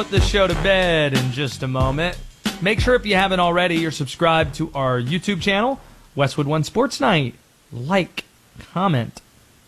Put the show to bed in just a moment. Make sure if you haven't already, you're subscribed to our YouTube channel, Westwood One Sports Night. Like, comment,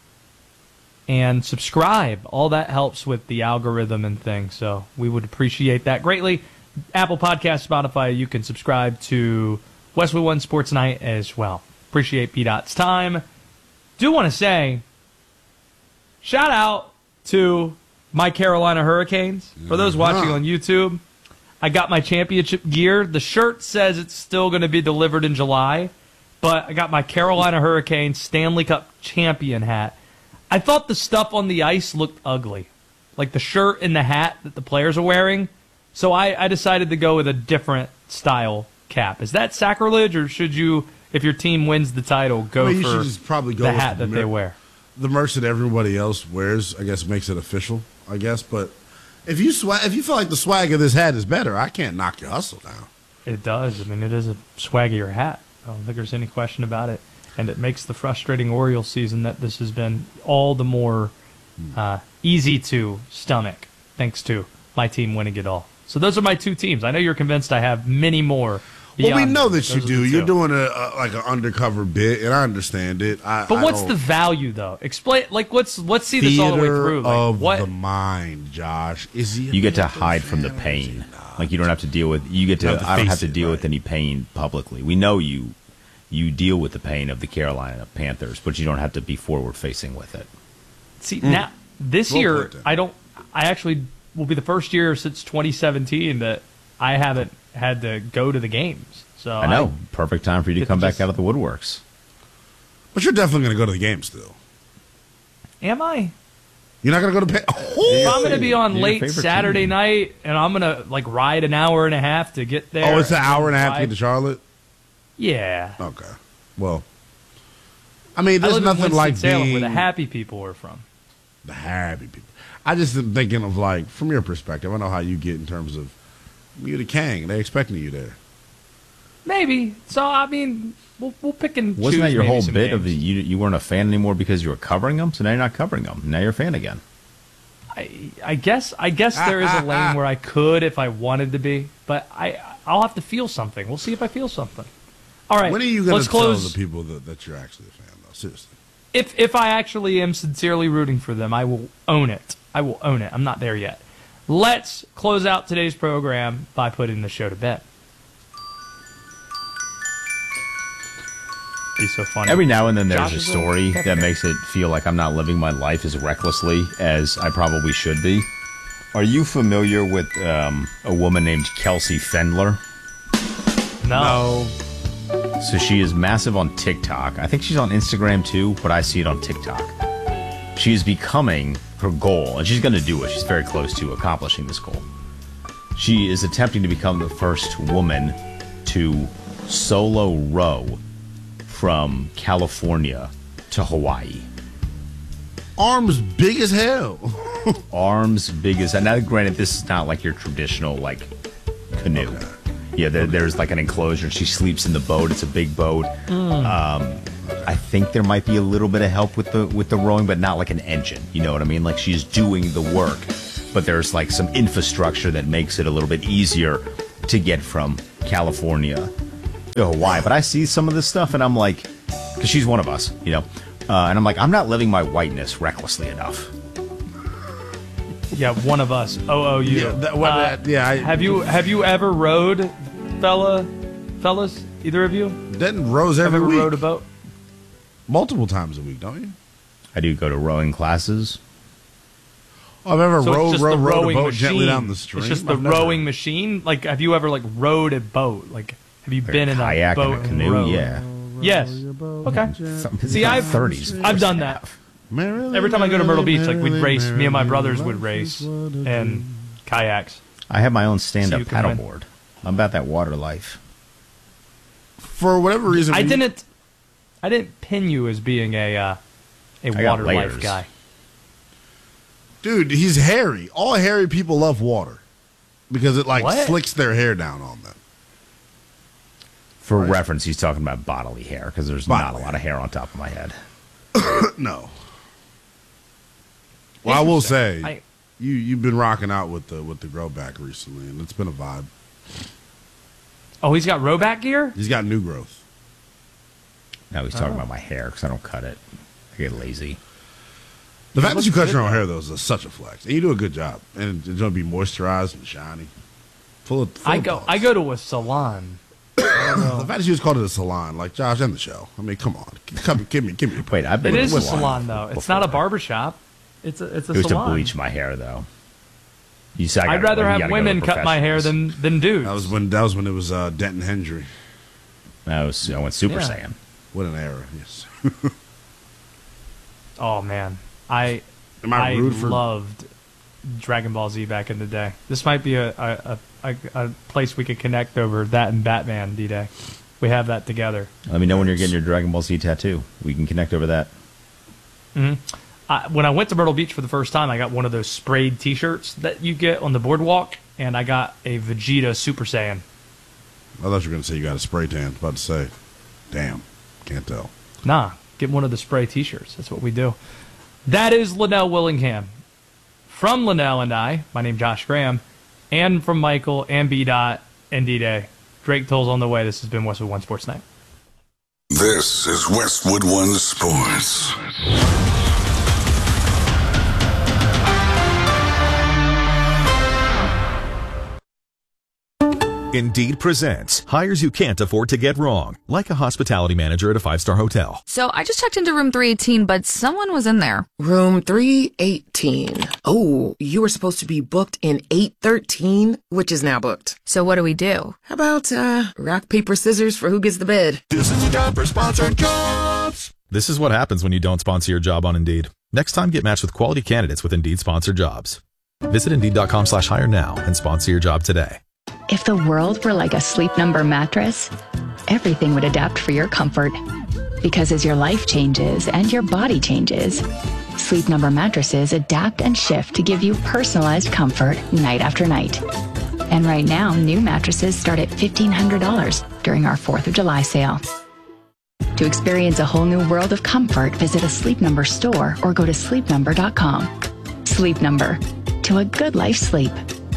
and subscribe. All that helps with the algorithm and things, so we would appreciate that greatly. Apple Podcasts, Spotify, you can subscribe to Westwood One Sports Night as well. Appreciate P-Dot's time. Do want to say, shout out to my Carolina Hurricanes. For those watching on YouTube, I got my championship gear. The shirt says it's still going to be delivered in July, but I got my Carolina Hurricanes Stanley Cup champion hat. I thought the stuff on the ice looked ugly, like the shirt and the hat that the players are wearing, so I decided to go with a different style cap. Is that sacrilege, or should you, if your team wins the title, go you for should just probably go the with hat that they wear? The merch that everybody else wears, I guess, makes it official, I guess. But if you feel like the swag of this hat is better, I can't knock your hustle down. It does. I mean, it is a swaggier hat. I don't think there's any question about it. And it makes the frustrating Orioles season that this has been all the more easy to stomach, thanks to my team winning it all. So those are my two teams. I know you're convinced I have many more. Well, we know that you do. You're doing like an undercover bit, and I understand it. But what's the value, though? Explain. Like, let's see this all the way through. Like, of what? The mind, Josh. You get to hide from the pain. Like, you don't have to deal with. You get to. I don't have to deal with any pain publicly. We know you. You deal with the pain of the Carolina Panthers, but you don't have to be forward facing with it. See, now this year, I actually will be the first year since 2017 that I haven't had to go to the games. So I know. Perfect time for you to come back out of the woodworks. But you're definitely going to go to the game still. Am I? You're not going to go to if I'm going to be on late Saturday night and I'm going to like ride an hour and a half to get there. Oh, it's an hour and a half to get to Charlotte? Yeah. Okay. Well, I mean, there's nothing like Salem, where the happy people are from. The happy people. I just am thinking of, like, from your perspective, I know how you get in terms of you the Kang. They're expecting you there. Maybe. So, I mean, we'll pick and choose. Wasn't that your whole bit games. of you weren't a fan anymore because you were covering them? So now you're not covering them. Now you're a fan again. I guess there is a lane where I could if I wanted to be, but I'll have to feel something. We'll see if I feel something. All right. When are you going to tell close. the people that you're actually a fan, though? Seriously. If I actually am sincerely rooting for them, I will own it. I will own it. I'm not there yet. Let's close out today's program by putting the show to bed. Be so funny. Every now and then there's a story that makes it feel like I'm not living my life as recklessly as I probably should be. Are you familiar with a woman named Kelsey Fendler? No. So she is massive on TikTok. I think she's on Instagram too, but I see it on TikTok. She is becoming her goal, and she's going to do it. She's very close to accomplishing this goal. She is attempting to become the first woman to solo row from California to Hawaii. Arms big as hell. Arms big as hell. Now, granted, this is not like your traditional, like, canoe. Okay. Yeah, there's like an enclosure. She sleeps in the boat. It's a big boat. I think there might be a little bit of help with the rowing, but not like an engine. You know what I mean? Like, she's doing the work, but there's like some infrastructure that makes it a little bit easier to get from California to Hawaii. But I see some of this stuff, and I'm like, because she's one of us, you know, and I'm like, I'm not living my whiteness recklessly enough. Yeah, one of us. OOU. Yeah, have you ever rowed, fellas? Either of you? Denton rows every week. Ever rowed a boat? Multiple times a week, don't you? I do go to rowing classes. I've ever rowed a boat machine. Gently down the stream. It's just the rowing machine. Like, have you ever like rowed a boat? Like, have you been in a kayak boat and a canoe? Yeah. Yes. Okay. See, I've done that. Every time I go to Myrtle Beach, like, we'd race. Me and my brothers would race in kayaks. I have my own stand-up paddleboard. I'm about that water life. For whatever reason, I didn't pin you as being a water life guy. Dude, he's hairy. All hairy people love water because it slicks their hair down on them. For reference, he's talking about bodily hair because there's not a lot of hair on top of my head. No. Well, I will say, You've been rocking out with the grow back recently, and it's been a vibe. Oh, he's got row back gear? He's got new growth. Now he's talking about my hair because I don't cut it. I get lazy. The fact that you cut your own hair, though, is such a flex. And you do a good job. And it's going to be moisturized and shiny. I go to a salon. The fact that you just called it a salon, like Josh, end the show. I mean, come on. Give me. Wait, I've been It is to a salon, though. It's not a barbershop. It's a It was salon. to bleach my hair, though. You said I'd rather have women cut my hair than dudes. That was when it was Denton Hendry. I went Super Saiyan. What an era, yes. Oh, man. I loved Dragon Ball Z back in the day. This might be a place we could connect over, that and Batman, D-Day. We have that together. Let me know when you're getting your Dragon Ball Z tattoo. We can connect over that. Mm-hmm. When I went to Myrtle Beach for the first time, I got one of those sprayed T-shirts that you get on the boardwalk, and I got a Vegeta Super Saiyan. I thought you were going to say you got a spray tan. I was about to say, damn, can't tell. Nah, get one of the spray T-shirts. That's what we do. That is Linnell Willingham. From Linnell and I, my name is Josh Graham, and from Michael and B-Dot and D-Day. Drake Toll's on the way. This has been Westwood One Sports Night. This is Westwood One Sports. Indeed presents hires you can't afford to get wrong, like a hospitality manager at a 5-star hotel. So I just checked into room 318, but someone was in there. Room 318. Oh, you were supposed to be booked in 813, which is now booked. So what do we do? How about, rock, paper, scissors for who gets the bed? This is a job for sponsored jobs. This is what happens when you don't sponsor your job on Indeed. Next time, get matched with quality candidates with Indeed sponsored jobs. Visit Indeed.com/hire now and sponsor your job today. If the world were like a Sleep Number mattress, everything would adapt for your comfort. Because as your life changes and your body changes, Sleep Number mattresses adapt and shift to give you personalized comfort night after night. And right now, new mattresses start at $1,500 during our 4th of July sale. To experience a whole new world of comfort, visit a Sleep Number store or go to sleepnumber.com. Sleep Number. To a good life sleep.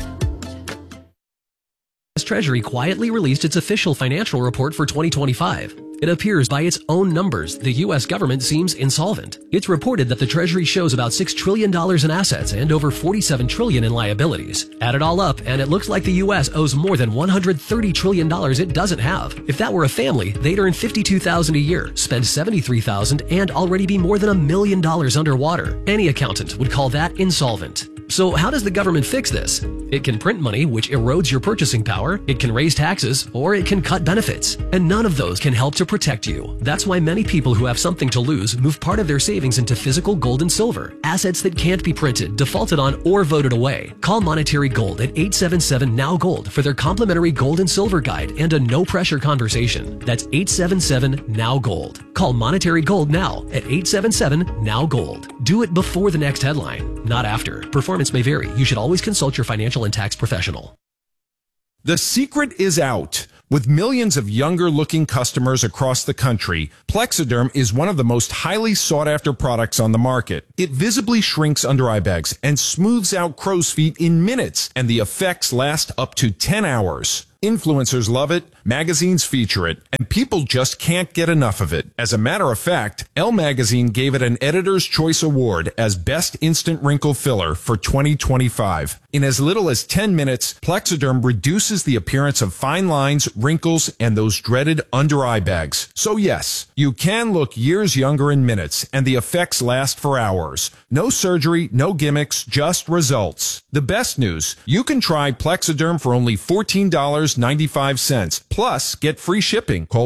Treasury quietly released its official financial report for 2025. It appears by its own numbers, the U.S. government seems insolvent. It's reported that the Treasury shows about $6 trillion in assets and over $47 trillion in liabilities. Add it all up, and it looks like the U.S. owes more than $130 trillion it doesn't have. If that were a family, they'd earn $52,000 a year, spend $73,000, and already be more than $1 million underwater. Any accountant would call that insolvent. So how does the government fix this? It can print money, which erodes your purchasing power, it can raise taxes, or it can cut benefits. And none of those can help to protect you. That's why many people who have something to lose move part of their savings into physical gold and silver, assets that can't be printed, defaulted on, or voted away. Call Monetary Gold at 877-NOW-GOLD for their complimentary gold and silver guide and a no-pressure conversation. That's 877-NOW-GOLD. Call Monetary Gold now at 877-NOW-GOLD. Do it before the next headline, not after. Performance may vary. You should always consult your financial and tax professional. The secret is out. With millions of younger-looking customers across the country, Plexiderm is one of the most highly sought-after products on the market. It visibly shrinks under-eye bags and smooths out crow's feet in minutes, and the effects last up to 10 hours. Influencers love it, magazines feature it, and people just can't get enough of it. As a matter of fact, Elle Magazine gave it an Editor's Choice Award as Best Instant Wrinkle Filler for 2025. In as little as 10 minutes, Plexiderm reduces the appearance of fine lines, wrinkles, and those dreaded under-eye bags. So yes, you can look years younger in minutes, and the effects last for hours. No surgery, no gimmicks, just results. The best news, you can try Plexiderm for only $14.95. Plus, get free shipping. Call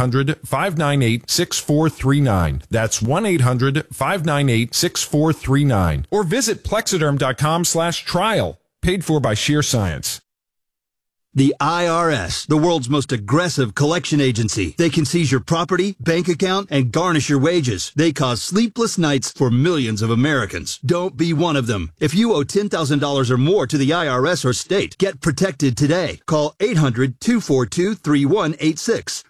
1-800-598-6439. That's 1-800-598-6439. Or visit Plexiderm.com/trial. Paid for by Sheer Science. The IRS, the world's most aggressive collection agency. They can seize your property, bank account, and garnish your wages. They cause sleepless nights for millions of Americans. Don't be one of them. If you owe $10,000 or more to the IRS or state, get protected today. Call 800-242-3186.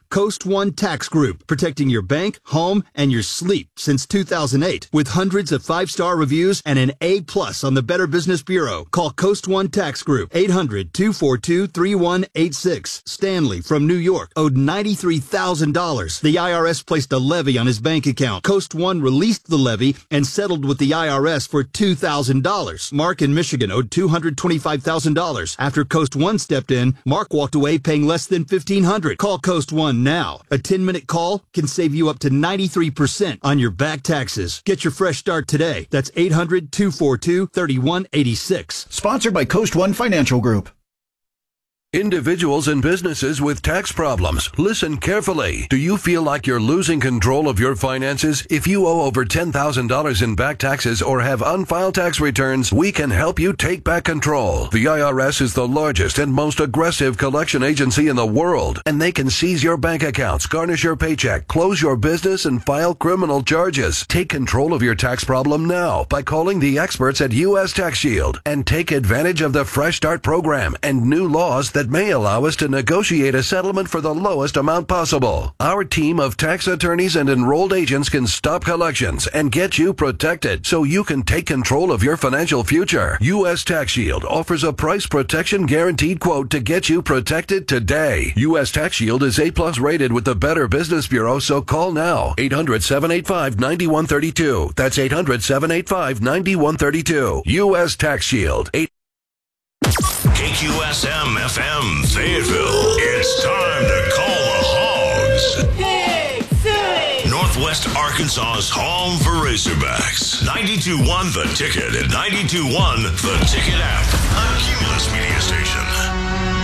Coast One Tax Group, protecting your bank, home, and your sleep since 2008. With hundreds of 5-star reviews and an A+ on the Better Business Bureau. Call Coast One Tax Group, 800-242-3186. Stanley from New York owed $93,000. The IRS placed a levy on his bank account. Coast One released the levy and settled with the IRS for $2,000. Mark in Michigan owed $225,000. After Coast One stepped in, Mark walked away paying less than $1,500. Call Coast One now. A 10-minute call can save you up to 93% on your back taxes. Get your fresh start today. That's 800-242-3186. Sponsored by Coast One Financial Group. Individuals and businesses with tax problems, listen carefully. Do you feel like you're losing control of your finances? If you owe over $10,000 in back taxes or have unfiled tax returns, we can help you take back control. The IRS is the largest and most aggressive collection agency in the world, and they can seize your bank accounts, garnish your paycheck, close your business, and file criminal charges. Take control of your tax problem now by calling the experts at U.S. Tax Shield and take advantage of the Fresh Start program and new laws that may allow us to negotiate a settlement for the lowest amount possible. Our team of tax attorneys and enrolled agents can stop collections and get you protected so you can take control of your financial future. U.S. Tax Shield offers a price protection guaranteed quote to get you protected today. U.S. Tax Shield is A+ rated with the Better Business Bureau, so call now. 800-785-9132. That's 800-785-9132. U.S. Tax Shield. KQSM FM Fayetteville. It's time to call the Hogs. Pig City. Northwest Arkansas's home for Razorbacks. 92.1 The Ticket and 92.1 The Ticket app. A Cumulus media station.